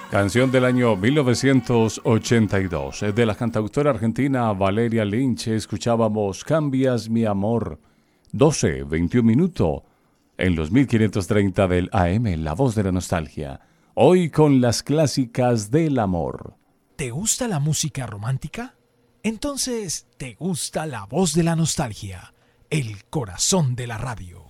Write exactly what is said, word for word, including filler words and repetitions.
Canción del año mil novecientos ochenta y dos. De la cantautora argentina Valeria Lynch escuchábamos Cambias mi amor. doce, veintiún minutos en los mil quinientos treinta del A M, La Voz de la Nostalgia. Hoy con las clásicas del amor. ¿Te gusta la música romántica? Entonces, ¿te gusta La Voz de la Nostalgia? El corazón de la radio.